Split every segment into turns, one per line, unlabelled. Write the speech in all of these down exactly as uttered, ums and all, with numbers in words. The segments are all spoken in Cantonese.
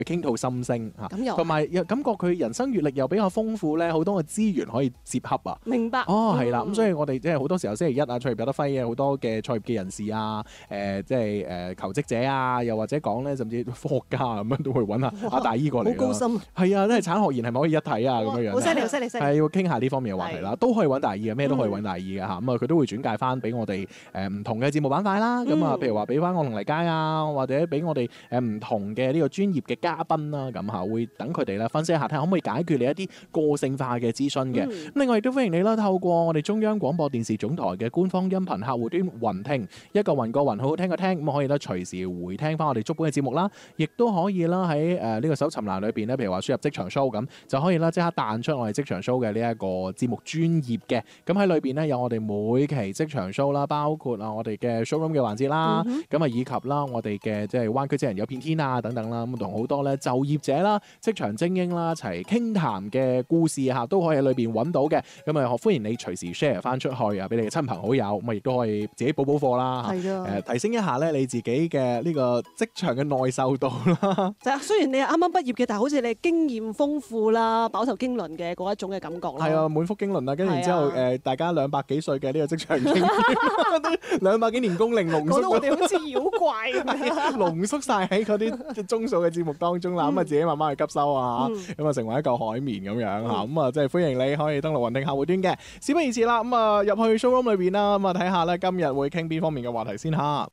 傾吐心聲嚇，
咁又
同埋又感覺佢人生閲歷又比較豐富咧，好多嘅資源可以接洽啊。
明白。
哦，係啦，咁
嗯
所以我哋即係好多時候星期一啊，創業有得揮嘅好多嘅創業嘅人士啊，誒即係誒求職者啊，又或者講咧，甚至科學家咁樣都會揾下阿大姨過嚟
好高深。
係啊，即係產學研係咪可以一體啊？咁樣樣
好犀利，好犀利，犀利。
係要傾下呢方面嘅話題啦，都可以揾大姨嘅，咩都可以揾大姨嘅嚇。咁啊，佢都會轉介翻俾我哋誒唔同嘅節目板塊啦。咁啊，譬如話俾翻我同黎佳啊，或者俾我哋誒唔同嘅呢個專業嘅嘉賓啦，咁嚇會等佢哋咧分析一下，睇下可唔可以解決你一啲個性化嘅諮詢嘅。咁另外亦都歡迎你啦，透過我哋中央廣播電視總台嘅官方音頻客戶端雲聽，一個雲個雲好好聽個聽，咁可以咧隨時回聽翻我哋足本嘅節目啦，亦都可以啦喺誒呢個搜尋欄裏邊咧，譬如話輸入職場 show 咁，就可以啦即刻彈出我哋職場 show 嘅呢一個節目專頁嘅。咁喺裏邊咧有我哋每期職場 show 啦，包括啊我哋嘅 showroom 嘅環節啦，咁啊、嗯、以及啦我哋嘅即係灣區職人有片天啊等等啦，咁同好多咧就業者啦、職場精英啦一齊傾談嘅故事嚇，都可以喺裏邊揾到嘅。咁啊歡迎你隨時 share 翻出去啊，俾你嘅親朋好友，咁啊亦都可以自己補補課啦，
係啊，
誒提升一下咧你自己嘅呢個職場嘅耐受度啦。
就係雖然你係啱啱畢業嘅，但係好似你經驗豐富啦、飽受經綸嘅嗰一種嘅感覺啦。
係啊，滿腹經綸啦，跟住然之後誒，大家兩百幾歲嘅呢個職場經驗，兩百幾年工齡濃縮，
覺得我哋好似妖怪咁樣，
濃縮晒喺嗰啲鐘數嘅節目當中啦。咁啊、嗯、自己慢慢去吸收啊，咁啊、嗯、成為一嚿海綿咁樣嚇。咁啊、嗯、即係歡迎你可以登錄雲聽客戶端嘅。事不宜遲啦，咁啊入去 showroom 裏邊啦，咁啊睇下咧今日會傾邊方面嘅話題先嚇。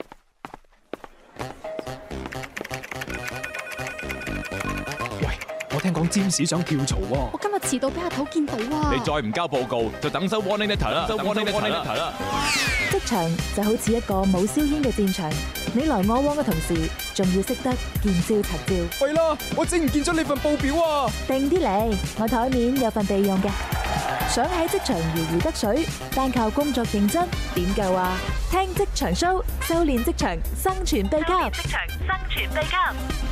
我聽講占士想跳槽喎，
我今日遲到俾阿頭見到啊！
你再唔交報告，就等收 warning letter 啦，收 warning letter 啦。
職場就好似一個冇硝煙嘅戰場，你來我往嘅同時，仲要識得見招拆招。
喂啦，我整唔見咗你份報表啊！
定啲嚟，我台面有份備用嘅。想喺職場如魚得水，單靠工作認真點夠啊？聽職場 show， 修煉職場生存秘笈。職場生存秘笈。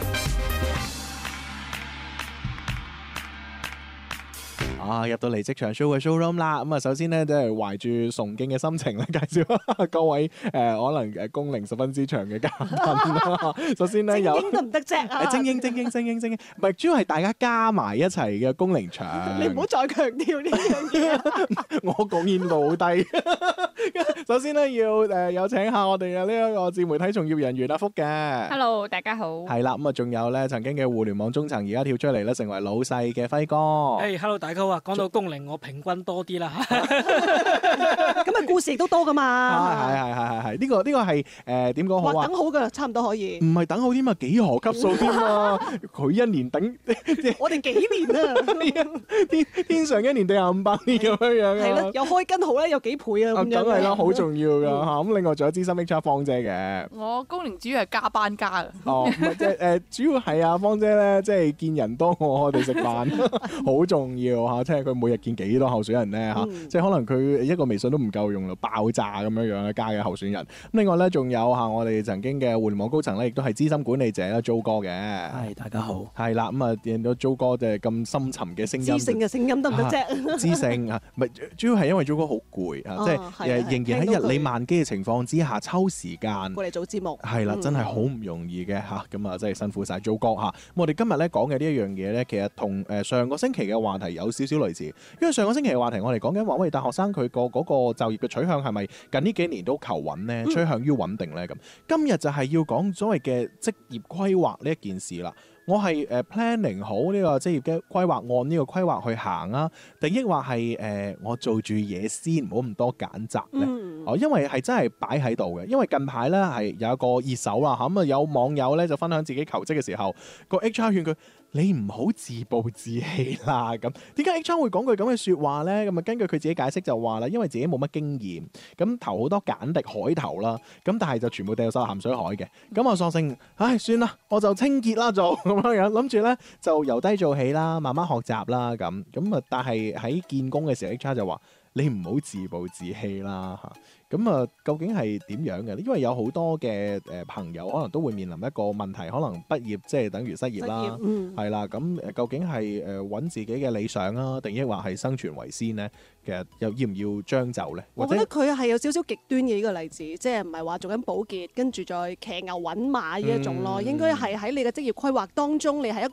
啊！入到嚟職場 show 嘅 showroom 啦，咁啊首先咧都係懷住崇敬嘅心情咧，介紹各位誒、呃、可能誒工齡十分之長嘅嘉賓啦。首先咧有
精英得唔得啫啊？
精英精英精英精英，唔係主要係大家加埋一齊嘅工齡長。
你唔好再強調呢樣嘢。
我貢獻老低。首先咧要誒有請下我哋嘅呢一個自媒體從業人員阿福嘅。
Hello， 大家好。
係啦，咁啊仲有咧曾經嘅互聯網中層，而家跳出嚟咧成為老細嘅輝哥。
誒、hey，Hello， 大家好啊！講到工齡，我平均多啲啦。
咁啊，故事亦都多噶嘛。
係係係係係，呢個呢個係誒點講好啊？
哇，等好噶，差唔多可以。
唔係等好添啊，幾何級數添啊！佢一年等，
我哋幾年啊？
天天上一年地下五百年咁樣樣啊！
係咯，有開根號咧，有幾倍啊？咁樣。
梗係啦，好重要噶嚇。咁另外仲有資深 H R 芳姐嘅。
我工齡主要係加班加嘅。
哦，唔係即係誒，主要係啊，芳姐咧，即係見人多過我哋食飯，好重要嚇。即係佢每日見幾多候選人咧嚇，嗯、即係可能佢一個微信都唔夠用咯，爆炸咁樣樣加嘅候選人。咁另外咧，仲有嚇我哋曾經嘅互聯網高層咧，亦都係資深管理者啦，Jo 哥嘅。
係，大家好。係
啦，咁啊見到 Jo 哥就係咁深沉嘅聲音。
知性嘅聲音得唔得啫？
知性啊，唔係主要係因為 Jo 哥好攰啊，即係誒仍然喺日理萬機嘅情況之下抽時間
過嚟做節目。
係啦，真係好唔容易嘅嚇，咁啊真係辛苦晒 Jo 哥嚇。咁我哋今日咧講嘅呢一樣嘢咧，其實同誒上個星期嘅話題有少少類似，因為上個星期嘅話題我哋講緊話，喂大學生佢個嗰個就業嘅取向係咪近呢幾年都求穩呢？趨向於穩定咧咁。今日就係要講所謂嘅職業規劃呢一件事啦。我係誒 planning 好呢個職業嘅規劃，按呢個規劃去行啊，定抑或係誒我做住嘢先，唔好咁多揀擇咧。哦、嗯，因為係真係擺喺度嘅。因為近排咧係有一個熱搜啦，咁啊有網友咧就分享自己求職嘅時候，個 H R 勸佢：你唔好自暴自棄啦。咁點解 H R 會講句咁嘅説話咧？咁啊根據佢自己解釋就話啦，因為自己冇乜經驗，咁投好多簡歷海投啦，咁但係就全部掉晒鹹水海嘅。咁我索性，唉算啦，我就清潔啦做。咁樣樣諗住咧就由低做起啦，慢慢學習啦咁咁啊！但係喺見工嘅時候 ，H R 就話你唔好自暴自棄啦嚇。咁啊，究竟係點樣嘅？因為有好多嘅誒朋友可能都會面臨一個問題，可能畢業即係等於失業啦，係啦。咁、嗯、究竟係誒揾自己嘅理想啊，定抑或係生存為先呢？其實又要唔要將就咧？
我覺得佢係有少少極端嘅呢個例子，即係唔係話做緊保潔，跟住再騎牛揾馬呢一種咯。嗯、應該係喺你嘅職業規劃當中，你係一個